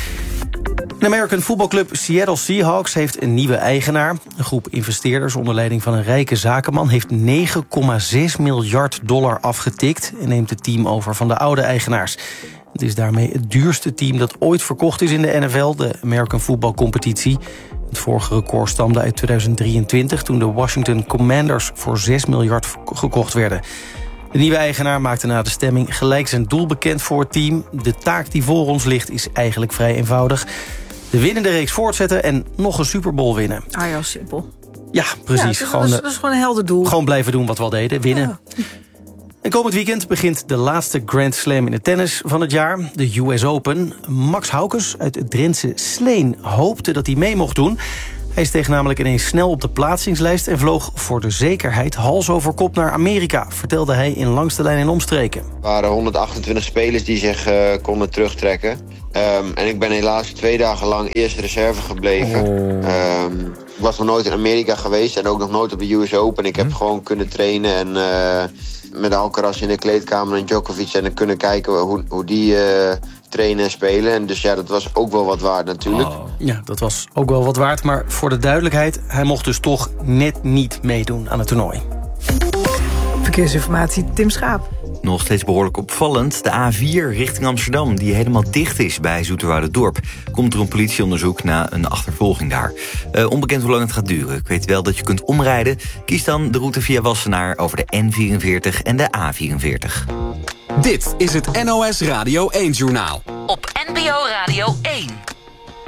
De American voetbalclub Seattle Seahawks heeft een nieuwe eigenaar. Een groep investeerders onder leiding van een rijke zakenman heeft negen komma zes miljard dollar afgetikt en neemt het team over van de oude eigenaars. Het is daarmee het duurste team dat ooit verkocht is in de N F L, de American Football Competitie. Het vorige record stamde uit tweeduizend drieëntwintig... toen de Washington Commanders voor zes miljard gekocht werden. De nieuwe eigenaar maakte na de stemming gelijk zijn doel bekend voor het team. De taak die voor ons ligt is eigenlijk vrij eenvoudig. De winnende reeks voortzetten en nog een Super Bowl winnen. Ah ja, simpel. Ja, precies. Ja, gewoon, dat, is, dat is gewoon een helder doel. Gewoon blijven doen wat we al deden, winnen. Ja. En komend weekend begint de laatste Grand Slam in het tennis van het jaar. De U S Open. Max Hauckes uit het Drentse Sleen hoopte dat hij mee mocht doen. Hij steeg namelijk ineens snel op de plaatsingslijst en vloog voor de zekerheid hals over kop naar Amerika, vertelde hij in Langs de Lijn en Omstreken. Er waren honderdachtentwintig spelers die zich uh, konden terugtrekken. Um, en ik ben helaas twee dagen lang eerste reserve gebleven. Oh. Um, ik was nog nooit in Amerika geweest en ook nog nooit op de U S Open. Ik heb hm? gewoon kunnen trainen en uh, met Alcaraz in de kleedkamer en Djokovic en kunnen kijken hoe, hoe die uh, trainen en spelen. En dus ja, dat was ook wel wat waard natuurlijk. Oh. Ja, dat was ook wel wat waard. Maar voor de duidelijkheid, hij mocht dus toch net niet meedoen aan het toernooi. Verkeersinformatie, Tim Schaap. Nog steeds behoorlijk opvallend. De A vier richting Amsterdam, die helemaal dicht is bij Zoeterwouderdorp. Komt er een politieonderzoek na een achtervolging daar. Uh, onbekend hoe lang het gaat duren. Ik weet wel dat je kunt omrijden. Kies dan de route via Wassenaar over de N vierenveertig en de A vierenveertig. Dit is het N O S Radio één-journaal. Op N P O Radio één.